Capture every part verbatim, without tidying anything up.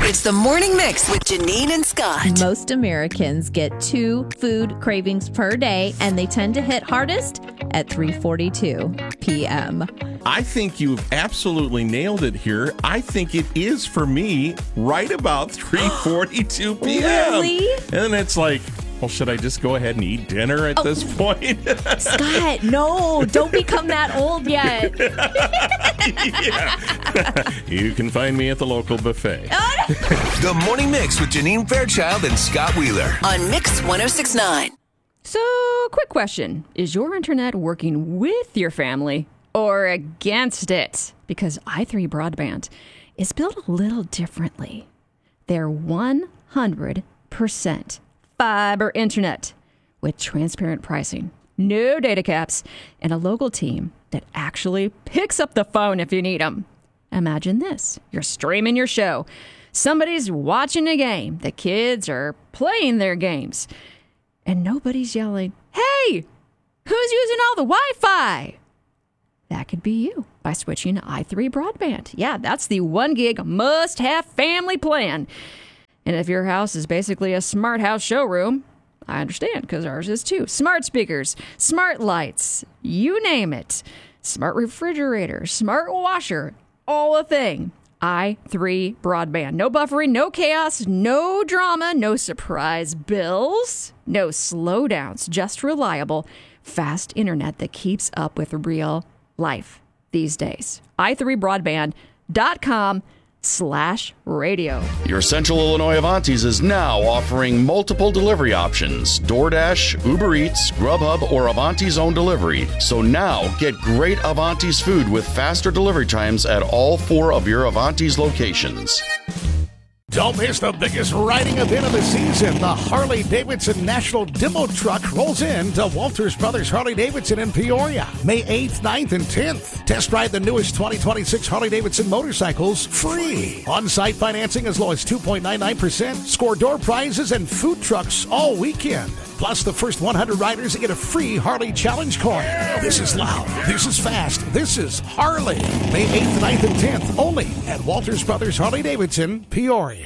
It's the Morning Mix with Janine and Scott. Most Americans get two food cravings per day, and they tend to hit hardest at three forty-two p.m. I think you've absolutely nailed it here. I think it is for me right about three forty-two p.m. Really? And it's like, well, should I just go ahead and eat dinner at oh. this point? Scott, no, don't become that old yet. You can find me at the local buffet. The Morning Mix with Janine Fairchild and Scott Wheeler on Mix one oh six point nine. So, quick question. Is your internet working with your family or against it? Because i three Broadband is built a little differently. They're one hundred percent fiber internet with transparent pricing, no data caps, and a local team that actually picks up the phone if you need them. Imagine this. You're streaming your show. Somebody's watching a game. The kids are playing their games. And nobody's yelling, "Hey, who's using all the Wi-Fi?" That could be you by switching to i three Broadband. Yeah, that's the one gig must-have family plan. And if your house is basically a smart house showroom, I understand, because ours is too. Smart speakers, smart lights, you name it. Smart refrigerator, smart washer, all a thing. i three Broadband. No buffering, no chaos, no drama, no surprise bills, no slowdowns, just reliable, fast internet that keeps up with real life these days. i three broadband dot com slash radio. Your Central Illinois Avantis is now offering multiple delivery options: DoorDash, Uber Eats, Grubhub, or Avanti's own delivery. So now get great Avanti's food with faster delivery times at all four of your Avanti's locations. Don't miss the biggest riding event of the season. The Harley-Davidson National Demo Truck rolls in to Walters Brothers Harley-Davidson in Peoria, May eighth, ninth, and tenth. Test ride the newest twenty twenty-six Harley-Davidson motorcycles free. On-site financing as low as two point nine nine percent. Score door prizes and food trucks all weekend. Plus, the first one hundred riders get a free Harley Challenge coin. This is loud. This is fast. This is Harley. May eighth, ninth, and tenth. Only at Walters Brothers Harley-Davidson, Peoria.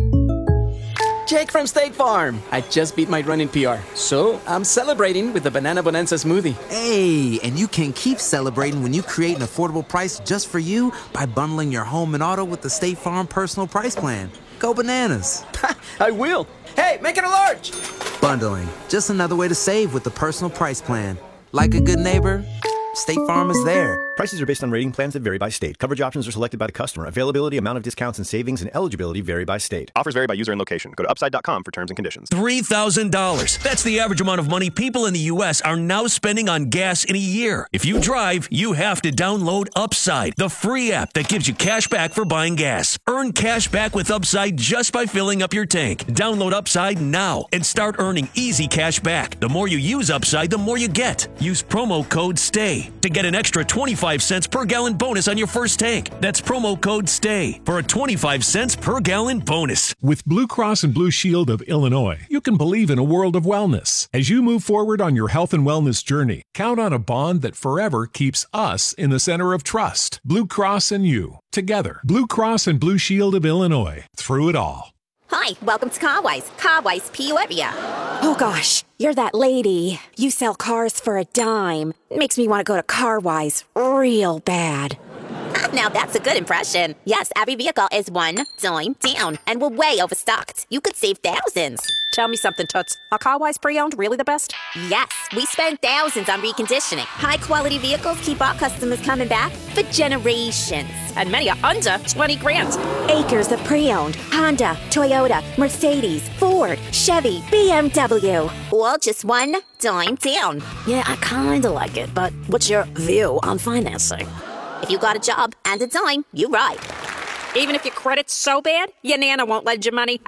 Jake from State Farm. I just beat my run in P R, so I'm celebrating with the Banana Bonanza smoothie. Hey, and you can keep celebrating when you create an affordable price just for you by bundling your home and auto with the State Farm Personal Price Plan. Go bananas. I will. Hey, make it a large. Bundling. Just another way to save with the Personal Price Plan. Like a good neighbor, State Farm is there. Prices are based on rating plans that vary by state. Coverage options are selected by the customer. Availability, amount of discounts and savings, and eligibility vary by state. Offers vary by user and location. Go to upside dot com for terms and conditions. three thousand dollars. That's the average amount of money people in the U S are now spending on gas in a year. If you drive, you have to download Upside, the free app that gives you cash back for buying gas. Earn cash back with Upside just by filling up your tank. Download Upside now and start earning easy cash back. The more you use Upside, the more you get. Use promo code STAY to get an extra twenty-five cents per gallon bonus on your first tank. That's promo code STAY for a twenty-five cents per gallon bonus. With Blue Cross and Blue Shield of Illinois, you can believe in a world of wellness. As you move forward on your health and wellness journey, count on a bond that forever keeps us in the center of trust. Blue Cross and you. Together. Blue Cross and Blue Shield of Illinois. Through it all. Hi, welcome to Carwise. Carwise Peoria. Oh gosh, you're that lady. You sell cars for a dime. Makes me want to go to Carwise real bad. Now that's a good impression. Yes, every vehicle is one dime down, and we're way overstocked. You could save thousands. Tell me something, Toots. Are Carwise pre-owned really the best? Yes, we spend thousands on reconditioning. High-quality vehicles keep our customers coming back for generations. And many are under twenty grand. Acres of pre-owned. Honda, Toyota, Mercedes, Ford, Chevy, B M W. All just one dime down. Yeah, I kinda like it, but what's your view on financing? If you got a job and a dime, you ride. Even if your credit's so bad, your Nana won't lend you money.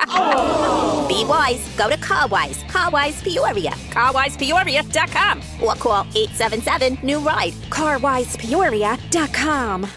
Oh. Be wise. Go to Carwise. Carwise Peoria. Carwise Peoria dot com. Or call eight seven seven, new ride. Carwise Peoria dot com.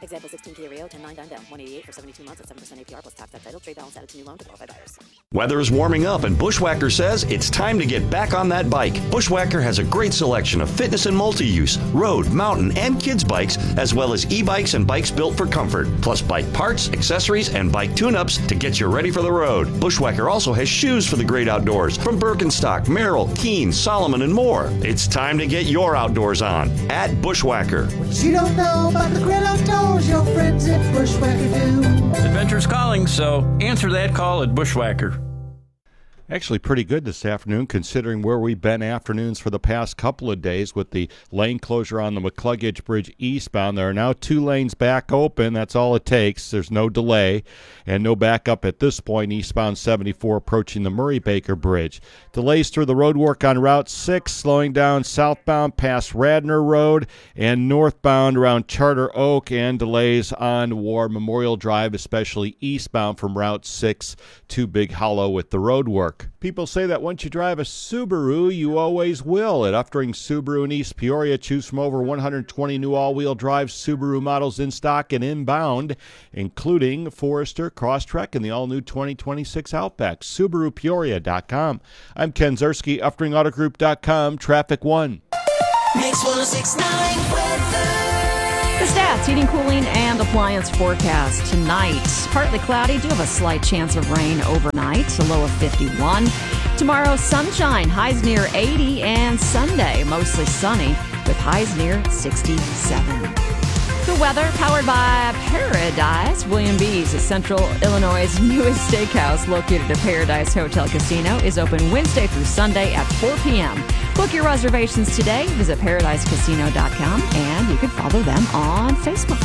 Example sixteen Kia Rio, ten nine down down, one eighty-eight for seventy-two months at seven percent A P R plus tax at title. Trade balance added to new loan to qualified buyers. Weather is warming up and Bushwhacker says it's time to get back on that bike. Bushwhacker has a great selection of fitness and multi-use, road, mountain, and kids bikes, as well as e-bikes and bikes built for comfort, plus bike parts, accessories, and bike tune-ups to get you ready for the road. Bushwhacker also has shoes for the great outdoors from Birkenstock, Merrell, Keen, Solomon, and more. It's time to get your outdoors on at Bushwhacker. What you don't know about the great outdoors, your friends at Bushwhacker do. Adventure's calling, so answer that call at Bushwhacker. Actually pretty good this afternoon considering where we've been afternoons for the past couple of days with the lane closure on the McCluggage Bridge eastbound. There are now two lanes back open. That's all it takes. There's no delay and no backup at this point eastbound seventy-four approaching the Murray-Baker Bridge. Delays through the road work on Route six, slowing down southbound past Radnor Road and northbound around Charter Oak, and delays on War Memorial Drive, especially eastbound from Route six to Big Hollow with the road work. People say that once you drive a Subaru, you always will. At Uftring Subaru in East Peoria, choose from over one hundred twenty new all-wheel drive Subaru models in stock and inbound, including Forester, Crosstrek, and the all-new twenty twenty-six Outback. Subaru Peoria dot com. I'm Ken Zerski, Uftring Auto Group dot com, Traffic One. Mix one oh six point nine weather. The stats, heating, cooling, and appliance forecast tonight. Partly cloudy, do have a slight chance of rain overnight, a low of fifty-one. Tomorrow, sunshine, highs near eighty, and Sunday, mostly sunny with highs near sixty-seven. The weather, powered by Paradise. William B's, Central Illinois' newest steakhouse located at Paradise Hotel Casino, is open Wednesday through Sunday at four p.m. Book your reservations today. Visit paradise casino dot com, and you can follow them on Facebook.